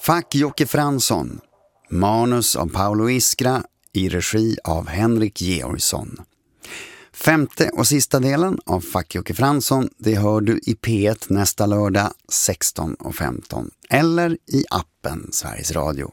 Fuck Jocke Fransson. Manus av Paolo Iskra i regi av Henrik Georgsson. Femte och sista delen av Fuck Jocke Fransson, det hör du i P1 nästa lördag 16:15 eller i appen Sveriges Radio.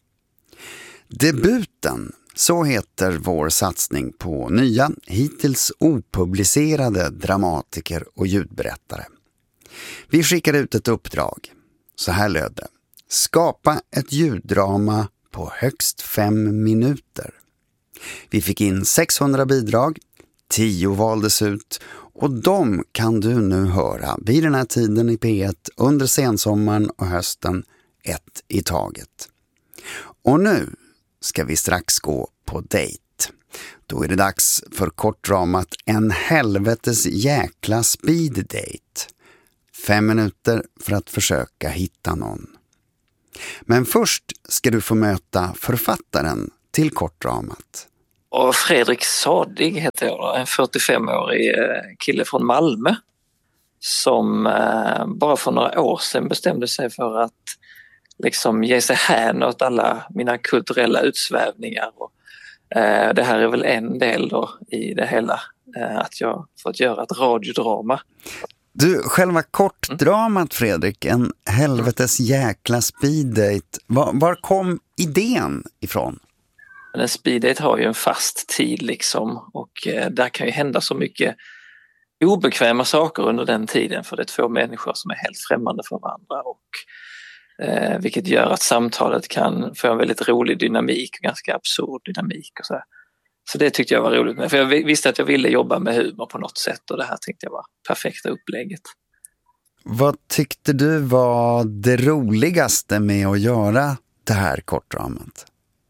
Debuten, så heter vår satsning på nya, hittills opublicerade dramatiker och ljudberättare. Vi skickade ut ett uppdrag. Så här löd det. Skapa ett ljuddrama på högst 5 minuter. Vi fick in 600 bidrag, 10 valdes ut och de kan du nu höra vid den här tiden i P1 under sensommaren och hösten, ett i taget. Och nu ska vi strax gå på dejt. Då är det dags för kortdramat En helvetes jäkla speed date. 5 minuter för att försöka hitta någon. Men först ska du få möta författaren till kortdramat. Och Fredrik Sadig heter jag då, en 45-årig kille från Malmö som bara för några år sedan bestämde sig för att liksom ge sig hän åt alla mina kulturella utsvävningar. Och, det här är väl en del då i det hela, att jag fått göra ett radiodrama. Du, själva kortdramat Fredrik, En helvetes jäkla speeddate, var kom idén ifrån? En speeddate har ju en fast tid liksom, och där kan ju hända så mycket obekväma saker under den tiden, för det är 2 människor som är helt främmande för varandra, och vilket gör att samtalet kan få en väldigt rolig dynamik, ganska absurd dynamik och så här. Så det tyckte jag var roligt med, för jag visste att jag ville jobba med humor på något sätt, och det här tyckte jag var perfekta upplägget. Vad tyckte du var det roligaste med att göra det här kortdramat?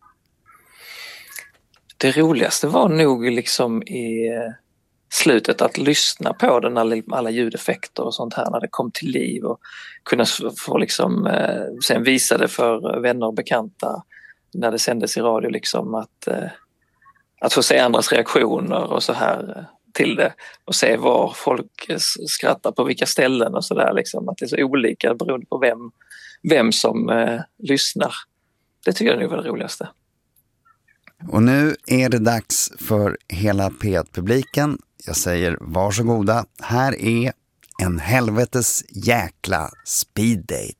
Det roligaste var nog liksom i slutet att lyssna på den, alla ljudeffekter och sånt här när det kom till liv, och kunna få liksom sen visa det för vänner och bekanta när det sändes i radio, liksom att få se andras reaktioner och så här till det, och se var folk skrattar på vilka ställen och så där, liksom, att det är så olika beroende på vem som lyssnar. Det tycker jag nog var det roligaste. Och nu är det dags för hela P1-publiken. Jag säger varsågoda. Här är En helvetes jäkla speeddate.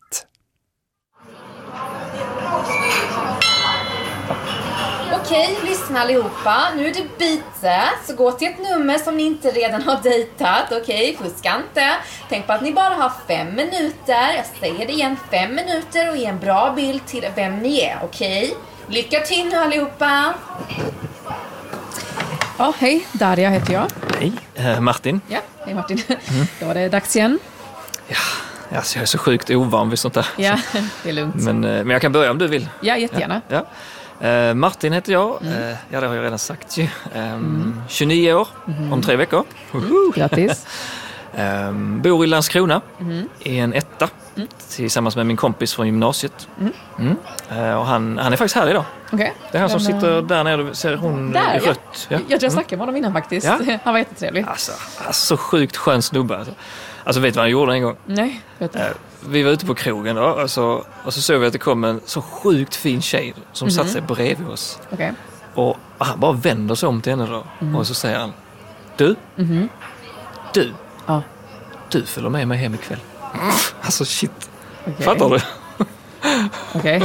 Okej, lyssna allihopa. Nu är det byte. Så gå till ett nummer som ni inte redan har dejtat. Okej, fuska inte. Tänk på att ni bara har 5 minuter. Jag säger det igen, 5 minuter, och ge en bra bild till vem ni är. Okej? Lycka till nu allihopa. Ja, hej. Darja heter jag. Hej, Martin. Ja, hej Martin. Då var det dags igen. Ja, alltså jag är så sjukt ovan vid sånt där. Ja, det är lugnt. Men jag kan börja om du vill. Ja, jättegärna. Ja. Martin heter jag. Ja, det har jag redan sagt ju. 29 år, om 3 veckor. Grattis. Bor i Landskrona i en etta tillsammans med min kompis från gymnasiet. Och han är faktiskt här idag. Okay. Det är han som sitter där nere, du ser hon där, i rött. Ja. Jag tror jag snackade med honom innan faktiskt. Ja? Han var jättetrevlig. Alltså så sjukt skön snubbe. Alltså vet du vad han gjorde en gång? Nej, vet du. Vi var ute på krogen då, och så såg vi att det kom en så sjukt fin tjej som satt sig bredvid oss. Okay. Och han bara vänder sig om till henne då. Och så säger han: Du? Du följer med mig hem ikväll. Alltså shit. Okay. Fattar du? Okej.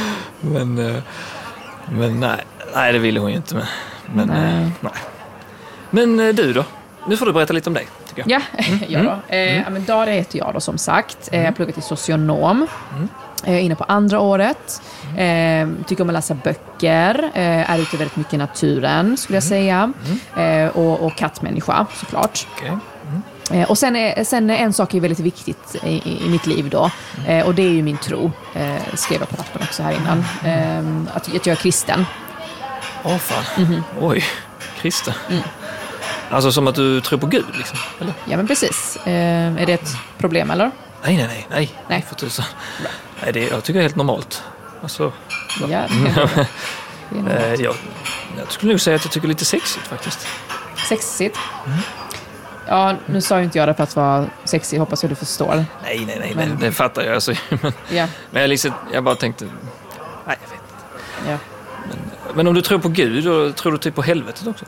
Men nej, det ville hon ju inte. Men nej. Men du då? Nu får du berätta lite om dig, tycker jag. Ja, då. Men Darja heter jag då, som sagt. Jag pluggar till socionom. Jag är inne på 2:a året. Tycker om att läsa böcker. Är ute väldigt mycket i naturen, skulle jag säga. Och kattmänniska, såklart. Okay. Och sen en sak är väldigt viktigt i mitt liv då. Och det är ju min tro. Skrev jag på lappen också här innan. Att jag är kristen. Fan. Oj, kristen. Alltså som att du tror på Gud liksom, eller? Ja, men precis. Är det ett problem, eller? Nej. För tusan. Nej, jag tycker det är helt normalt. Alltså, ja, jag skulle nog säga att jag tycker det är lite sexigt faktiskt. Sexigt? Ja, nu sa ju inte jag det för att vara sexig, hoppas jag du förstår. Nej, Men- det fattar jag. Alltså, Ja. men jag bara tänkte, nej, jag vet inte. Ja. Men om du tror på Gud, då tror du typ på helvetet också?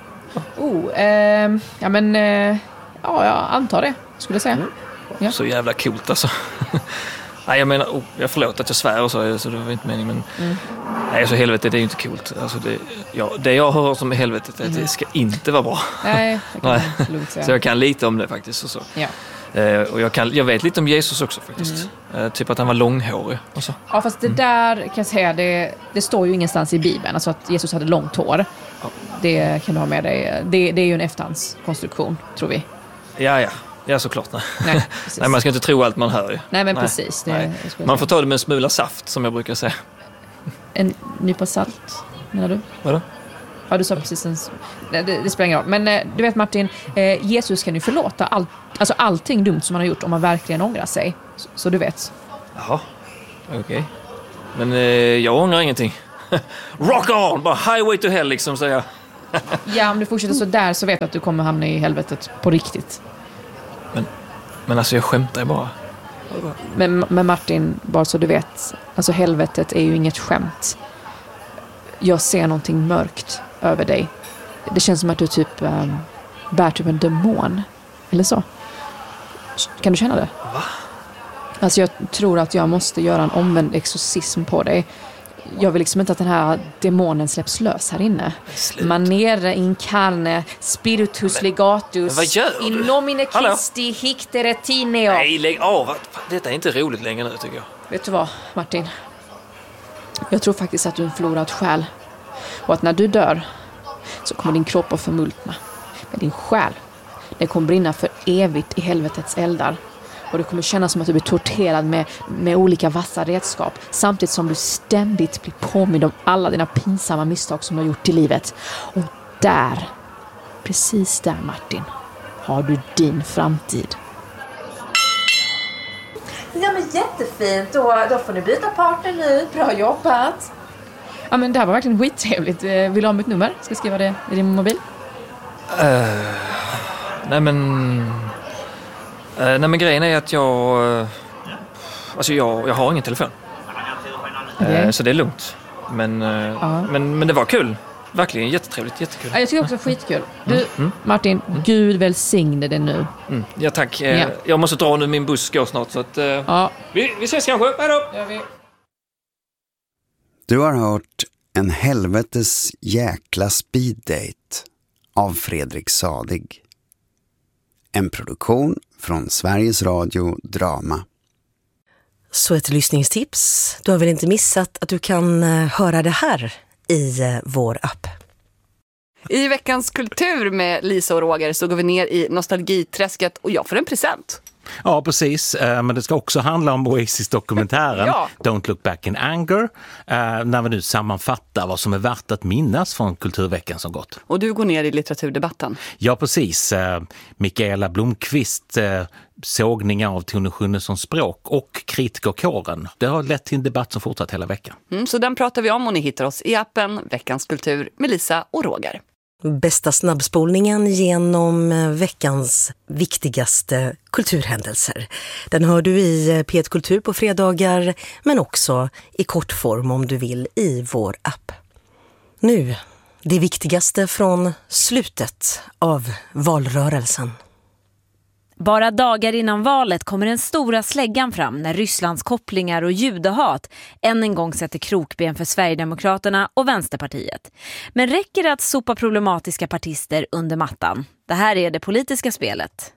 Ja, jag antar det, skulle jag säga. Ja. Så jävla coolt alltså. Nej, jag menar, jag förlåt att jag svär och så det var inte meningen, men nej, så helvetet är ju inte coolt. Alltså det jag hör som är helvetet är att det ska inte vara bra. Nej, det kan Nej. man lugnt säga. Så jag kan lite om det faktiskt och så. Ja. Och jag vet lite om Jesus också faktiskt. Typ att han var långhårig och så. Ja, fast det där kan jag säga, det står ju ingenstans i Bibeln, alltså att Jesus hade långt hår. Ja. Det kan du ha med dig. Det är ju en efterhandskonstruktion, tror vi. Ja, såklart. Nej. Nej, precis. Nej, man ska inte tro allt man hör ju. Nej, men precis. Nej. Man får ta det med en smula saft, som jag brukar säga. En nypa salt, menar du? Vadå? Ja, du sa precis det spelar ingen roll. Men du vet Martin, Jesus kan ju förlåta allting dumt som man har gjort om man verkligen ångrar sig. Så du vet. Jaha, okej. Men jag ångrar ingenting. Rock on! Bara highway to hell liksom, säger jag. Ja, om du fortsätter så där så vet du att du kommer hamna i helvetet på riktigt. Men alltså jag skämtar bara. Men Martin, bara så du vet, alltså helvetet är ju inget skämt. Jag ser någonting mörkt över dig. Det känns som att du typ bär typ en demon. Eller så. Kan du känna det? Va? Alltså jag tror att jag måste göra en omvänd exorcism på dig. Jag vill liksom inte att den här demonen släpps lös här inne. Slut. Manere in carne, spiritus legatus, men vad gör du? in nomine Hallå? Christi hictere tineo. Nej, lägg av. Detta är inte roligt längre nu, tycker jag. Vet du vad, Martin? Jag tror faktiskt att du är en förlorad själ. Och att när du dör så kommer din kropp att förmultna. Men din själ, den kommer brinna för evigt i helvetets eldar. Och det kommer kännas som att du blir torterad med olika vassa redskap. Samtidigt som du ständigt blir påmind om alla dina pinsamma misstag som du har gjort i livet. Och där, precis där Martin, har du din framtid. Ja, men jättefint. Då får ni byta partner nu. Bra jobbat. Ja, men det här var verkligen skittrevligt. Vill du ha mitt nummer? Ska jag skriva det i din mobil? Nej men grejen är att jag har ingen telefon. Okej. Så det är lugnt. Men det var kul. Verkligen jättetrevligt, jättekul. Ja, jag tycker också skitkul. Du, Martin, Gud välsigne dig nu. Ja, tack. Ja. Jag måste dra nu, min buss går snart. Så att, Ja. vi ses kanske. Hej då! Du har hört En helvetes jäkla speeddate av Fredrik Sadig. En produktion från Sveriges Radio Drama. Så ett lyssningstips. Du har väl inte missat att du kan höra det här i vår app. I veckans kultur med Lisa och Roger så går vi ner i nostalgiträsket och jag får en present. Ja, precis. Men det ska också handla om Oasis-dokumentären Ja. Don't Look Back in Anger. När vi nu sammanfattar vad som är värt att minnas från kulturveckan som gått. Och du går ner i litteraturdebatten. Ja, precis. Mikaela Blomqvist sågningar av Tone Schunnessons språk och kritikerkåren. Det har lett till en debatt som fortsatt hela veckan. Så den pratar vi om och ni hittar oss i appen Veckans kultur med Lisa och Roger. Bästa snabbspolningen genom veckans viktigaste kulturhändelser. Den hör du i P1 Kultur på fredagar, men också i kortform om du vill i vår app. Nu, det viktigaste från slutet av valrörelsen. Bara dagar innan valet kommer den stora släggan fram när Rysslands kopplingar och judehat än en gång sätter krokben för Sverigedemokraterna och Vänsterpartiet. Men räcker det att sopa problematiska partister under mattan? Det här är det politiska spelet.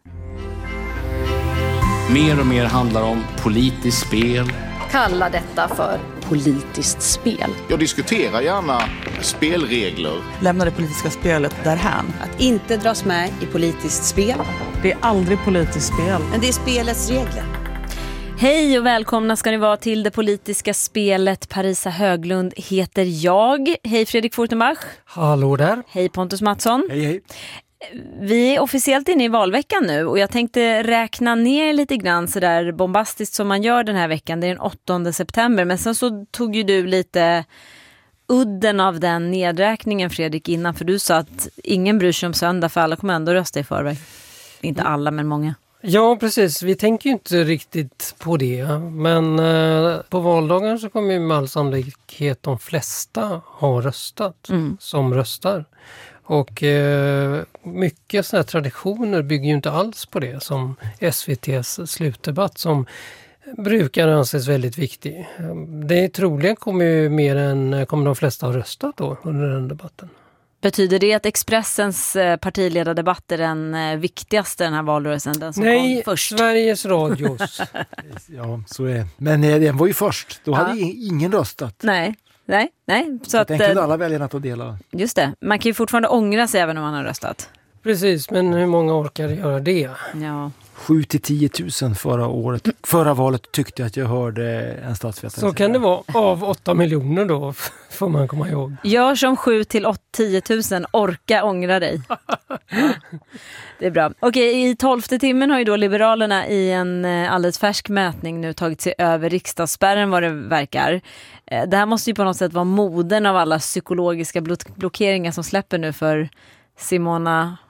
Mer och mer handlar om politiskt spel. Kalla detta för politiskt spel. Jag diskuterar gärna spelregler. Lämna det politiska spelet därhän. Att inte dras med i politiskt spel. Det är aldrig politiskt spel. Men det är spelets regler. Hej och välkomna ska ni vara till det politiska spelet. Parisa Höglund heter jag. Hej Fredrik Fortenbach. Hallå där. Hej Pontus Mattsson. Hej hej. Vi är officiellt inne i valveckan nu och jag tänkte räkna ner lite grann så där bombastiskt som man gör den här veckan. Det är den 8 september, men sen så tog ju du lite udden av den nedräkningen, Fredrik, innan, för du sa att ingen bryr sig om söndag för alla kommer ändå rösta i förväg. Inte alla, men många. Ja, precis. Vi tänker ju inte riktigt på det. Men på valdagen så kommer ju med all sannolikhet de flesta ha röstat som röstar. Och mycket sådana här traditioner bygger ju inte alls på det, som SVT:s slutdebatt som brukar anses väldigt viktig. Det troligen kommer de flesta ha röstat då under den debatten. Betyder det att Expressens partiledardebatt är den viktigaste den här valrörelsen? Den som kom först? Sveriges Radios. Ja, så är det. Men den var ju först. Då hade ingen röstat. Nej. Så att kunde alla väljarna ta del av. Just det. Man kan ju fortfarande ångra sig även om man har röstat. Precis, men hur många orkar göra det? Ja. 7 till 10 000 förra valet tyckte jag att jag hörde en statsvetare Så kan det vara. Av 8 miljoner då, får man komma ihåg. Gör som 7 till 10 000, orka ångra dig. Det är bra. Okej, i 12:e timmen har ju då Liberalerna i en alldeles färsk mätning nu tagit sig över riksdagsspärren vad det verkar. Det här måste ju på något sätt vara moden av alla psykologiska blockeringar som släpper nu för Simona